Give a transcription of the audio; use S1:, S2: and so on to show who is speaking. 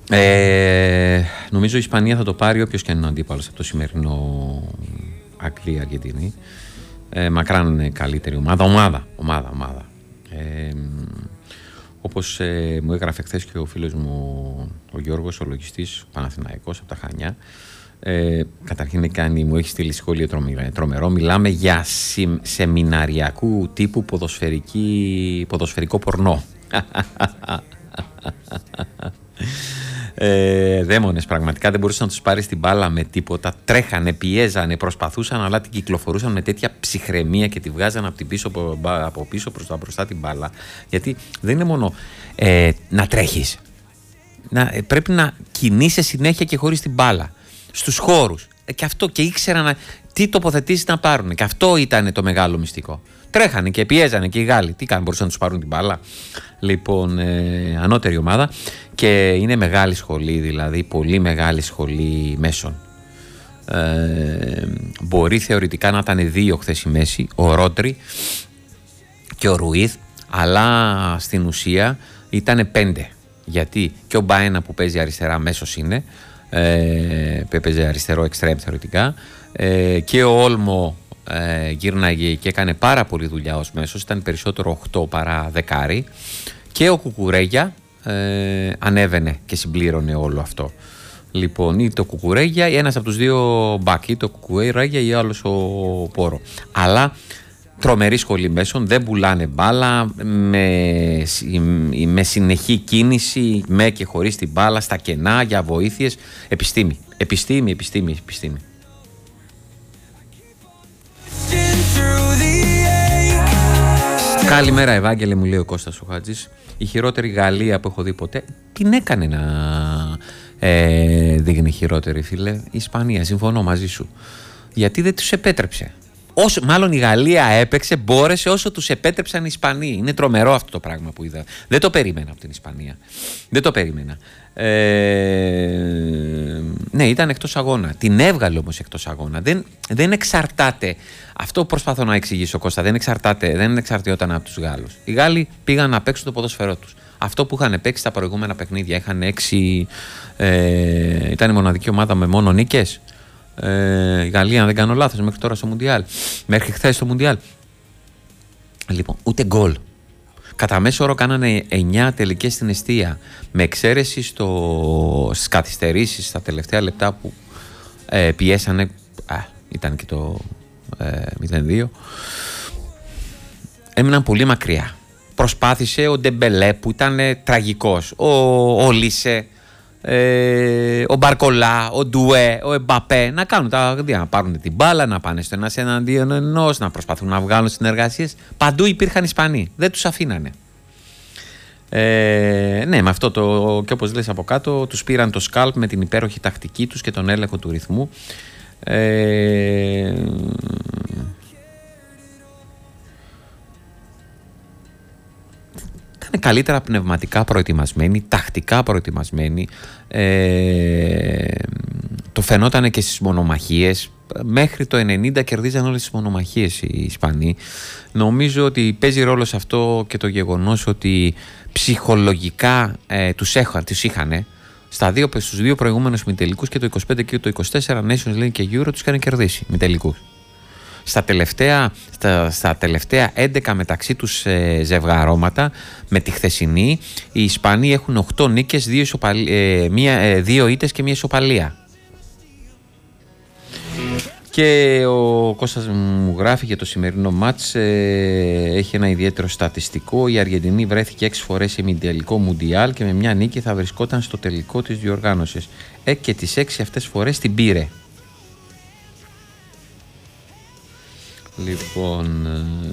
S1: Νομίζω η Ισπανία θα το πάρει όποιος και αν είναι ο αντίπαλος από το σημερινό Αγγλία-Αργεντινή. Μακράν είναι καλύτερη ομάδα. Όπως μου έγραφε χθες και ο φίλος μου ο Γιώργος, ο λογιστής, ο Παναθηναϊκός από τα Χανιά. Καταρχήν μου έχει στείλει σχόλιο τρομερό. Μιλάμε για σεμιναριακού τύπου ποδοσφαιρικό πορνό. Δαίμονες, πραγματικά δεν μπορούσαν να τους πάρει την μπάλα με τίποτα. Τρέχανε, πιέζανε, προσπαθούσαν, αλλά την κυκλοφορούσαν με τέτοια ψυχραιμία και τη βγάζαν από πίσω προς τα μπροστά την μπάλα. Γιατί δεν είναι μόνο να τρέχεις. Πρέπει να κινείσαι συνέχεια και χωρίς την μπάλα στους χώρους. Και αυτό, και ήξεραν τι τοποθετήσεις να πάρουν. Και αυτό ήταν το μεγάλο μυστικό. Τρέχανε και πιέζανε και οι Γάλλοι. Τι κάνουν, μπορούσαν να τους πάρουν την μπάλα. Λοιπόν, ανώτερη ομάδα. Και είναι μεγάλη σχολή, δηλαδή πολύ μεγάλη σχολή μέσων. Μπορεί θεωρητικά να ήταν 2 χθες η μέση, ο Ρόντρι και ο Ρουίθ, αλλά στην ουσία ήταν 5. Γιατί και ο Μπαένα που παίζει αριστερά μέσος είναι, παίζει αριστερό εξτρέμ θεωρητικά, και ο Όλμο γύρναγε και έκανε πάρα πολλή δουλειά ως μέσος, ήταν περισσότερο 8 παρά δεκάρι, και ο Κουκουρέγια ανέβαινε και συμπλήρωνε όλο αυτό. Λοιπόν, ή το Κουκουρέγια ή ένας από τους δύο μπακ, ή το Κουκουρέγια ή άλλος ο Πόρο. Αλλά τρομερή σχολή μέσων, δεν πουλάνε μπάλα, με συνεχή κίνηση, με και χωρίς την μπάλα, στα κενά, για βοήθειες. Επιστήμη. Καλημέρα Ευάγγελε, μου λέει ο Κώστας ο Χάτζης. Η χειρότερη Γαλλία που έχω δει ποτέ. Την έκανε να δείχνει χειρότερη, φίλε, η Ισπανία. Συμφωνώ μαζί σου. Γιατί δεν τους επέτρεψε. Μάλλον η Γαλλία έπαιξε, μπόρεσε όσο τους επέτρεψαν οι Ισπανοί. Είναι τρομερό αυτό το πράγμα που είδα. Δεν το περίμενα από την Ισπανία. Δεν το περίμενα. Ναι, ήταν εκτός αγώνα. Την έβγαλε όμως εκτός αγώνα. Δεν εξαρτάται. Αυτό προσπαθώ να εξηγήσω, Κώστα. Δεν εξαρτιόταν από τους Γάλλους. Οι Γάλλοι πήγαν να παίξουν το ποδόσφαιρό τους. Αυτό που είχαν παίξει στα προηγούμενα παιχνίδια. Είχαν 6. Ήταν η μοναδική ομάδα με μόνο νίκες. Η Γαλλία, αν δεν κάνω λάθος, μέχρι τώρα στο Μουντιάλ. Μέχρι χθες στο Μουντιάλ. Λοιπόν, ούτε γκολ. Κατά μέσο όρο κάνανε 9 τελικές στην εστία. Με εξαίρεση στις καθυστερήσεις στα τελευταία λεπτά που πιέσανε. Ήταν και το 0-2. Έμειναν πολύ μακριά. Προσπάθησε ο Ντεμπελέ που ήταν τραγικός. Ο Λίσε. Ο Μπαρκολά, ο Ντουέ, ο Εμπαπέ να πάρουν την μπάλα, να πάνε στο ένας εναντίον ενός, να προσπαθούν να βγάλουν συνεργασίες. Παντού υπήρχαν Ισπανοί, δεν τους αφήνανε. Ναι, με αυτό και όπως λες από κάτω, τους πήραν το σκάλπ με την υπέροχη τακτική τους και τον έλεγχο του ρυθμού. Ήταν καλύτερα πνευματικά προετοιμασμένοι, τακτικά προετοιμασμένοι. Το φαινόταν και στις μονομαχίες. Μέχρι το 90 κερδίζαν όλες τις μονομαχίες οι Ισπανοί. Νομίζω ότι παίζει ρόλο σε αυτό και το γεγονός ότι ψυχολογικά τους είχαν. Στους δύο προηγούμενους μητελικούς, και το 25 και το 24 Nations League και Euro, τους είχαν κερδίσει μητελικούς. Στα τελευταία 11 μεταξύ τους ζευγαρώματα με τη χθεσινή, οι Ισπανοί έχουν 8 νίκες, 2 ήττες και 1 ισοπαλία. Και ο Κώστας μου γράφει για το σημερινό μάτς, έχει ένα ιδιαίτερο στατιστικό. Η Αργεντινή βρέθηκε 6 φορές σε ημιτελικό Μουντιάλ και με μια νίκη θα βρισκόταν στο τελικό της διοργάνωσης. Και τις 6 αυτές φορές την πήρε. Λοιπόν,